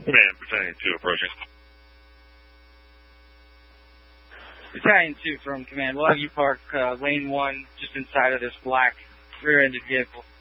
Command, Battalion 2 approaching. Battalion 2 from Command. We'll have you park lane 1 just inside of this black rear-ended vehicle.